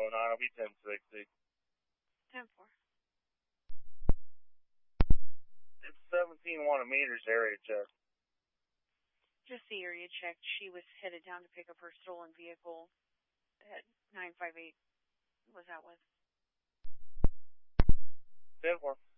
509. I'll be 1060. 10-4. It's 17-1 meters area check. Just the area check. She was headed down to pick up her stolen vehicle at 958 was out with. 10-4.